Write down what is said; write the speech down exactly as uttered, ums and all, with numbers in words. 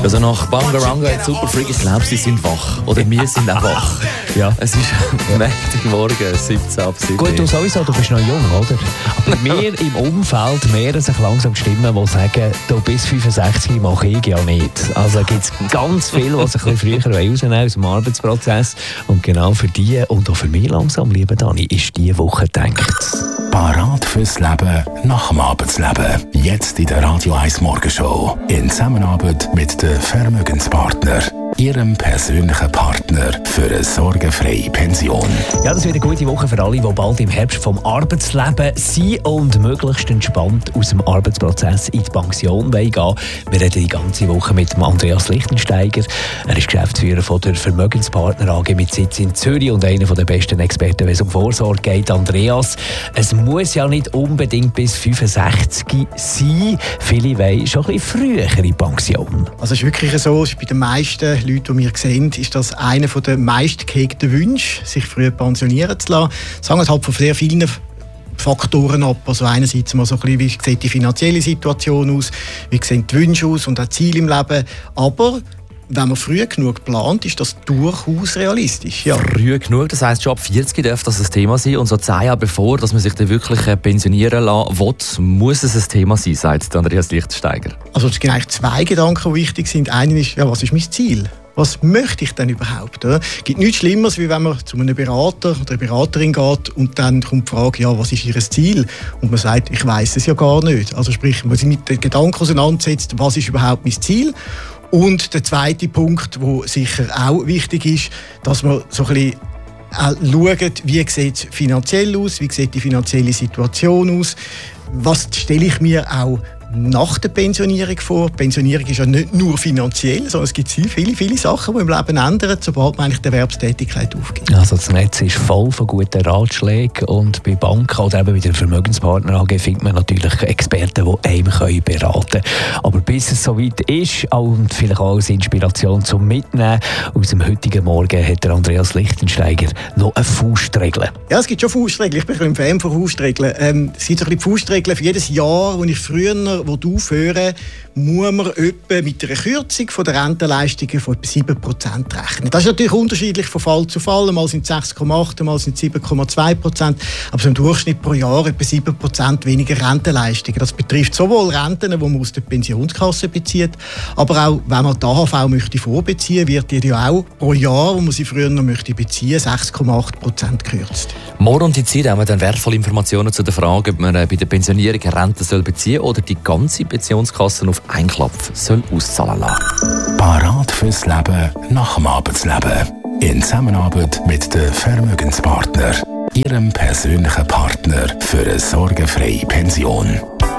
Also nach Bangaranga und Super Freak, ich glaube, sie sind wach. Oder wir sind auch wach. Ja. Es ist Montagmorgen, siebzehn ab sieben. Gut, du sowieso, du bist noch jung, oder? Aber mir im Umfeld mehren sich langsam Stimmen, die sagen, du bis fünfundsechzig mache ich ja nicht. Also gibt es ganz viele, die sich ein bisschen früher rausnehmen aus dem Arbeitsprozess. Und genau für die und auch für mich langsam, liebe Dani, ist diese Woche gedacht. Parat fürs Leben nach dem Arbeitsleben. Jetzt in der Radio eins Morgenshow. In Zusammenarbeit mit den Vermögenspartner. Ihrem persönlichen Partner für eine sorgenfreie Pension. Ja, das wird eine gute Woche für alle, die bald im Herbst vom Arbeitsleben sind und möglichst entspannt aus dem Arbeitsprozess in die Pension gehen wollen. Wir reden die ganze Woche mit dem Andreas Lichtensteiger. Er ist Geschäftsführer von der Vermögenspartner A G mit Sitz in Zürich und einer der besten Experten, wenn es um Vorsorge geht. Andreas, es muss ja nicht unbedingt bis fünfundsechzig sein. Viele wollen schon ein bisschen früher in die Pension. Also es ist wirklich so, bei den meisten Leute, die wir sehen, ist das einer der meistgehegten Wünsche, sich früher pensionieren zu lassen. Das hängt halt von sehr vielen Faktoren ab. Also einerseits mal so ein bisschen, wie sieht die finanzielle Situation aus, wie sehen die Wünsche aus und auch Ziele im Leben. Aber wenn man früh genug plant, ist das durchaus realistisch. Ja. Früh genug, das heisst, schon ab vierzig darf das ein Thema sein. Und so zehn Jahre bevor dass man sich dann wirklich pensionieren lassen will, muss es ein Thema sein, sagt Andreas Lichtensteiger. Also es gibt eigentlich zwei Gedanken, die wichtig sind. Einer ist, ja, was ist mein Ziel? Was möchte ich denn überhaupt? Es gibt nichts Schlimmeres, wie wenn man zu einem Berater oder einer Beraterin geht und dann kommt die Frage, ja, was ist Ihr Ziel? Und man sagt, ich weiss es ja gar nicht. Also sprich, man sich mit dem Gedanken auseinandersetzt, was ist überhaupt mein Ziel? Und der zweite Punkt, der sicher auch wichtig ist, dass man so ein bisschen schaut, wie sieht es finanziell aus, wie sieht die finanzielle Situation aus, was stelle ich mir auch nach der Pensionierung vor. Die Pensionierung ist ja nicht nur finanziell, sondern es gibt viele, viele Sachen, die im Leben ändern, sobald man eigentlich die Erwerbstätigkeit aufgibt. Also das Netz ist voll von guten Ratschlägen und bei Banken oder eben bei den Vermögenspartner A G findet man natürlich Experten, die einem beraten können. Aber bis es soweit ist und vielleicht auch als Inspiration zum Mitnehmen aus dem heutigen Morgen hat der Andreas Lichtensteiger noch eine Faustregel. Ja, es gibt schon Faustregeln. Ich bin ein Fan von Faustregeln. Ähm, es gibt so ein bisschen Faustregeln für jedes Jahr, wo ich früher wo du aufhören, muss man etwa mit einer Kürzung von der Rentenleistungen von etwa sieben Prozent rechnen. Das ist natürlich unterschiedlich von Fall zu Fall. Mal sind es sechs Komma acht, mal sind es sieben Komma zwei Prozent. Aber so im Durchschnitt pro Jahr etwa sieben Prozent weniger Rentenleistungen. Das betrifft sowohl Renten, die man aus der Pensionskasse bezieht, aber auch, wenn man die A H V möchte vorbeziehen, wird die ja auch pro Jahr, wo man sie früher noch möchte beziehen, sechs Komma acht Prozent gekürzt. Morgen und die Zeit haben wir dann wertvolle Informationen zu der Frage, ob man bei der Pensionierung Rente soll beziehen oder die ganze Pensionskasse auf einen Klapf soll auszahlen lassen. Parat fürs Leben nach dem Arbeitsleben. In Zusammenarbeit mit den Vermögenspartner. Ihrem persönlichen Partner für eine sorgenfreie Pension.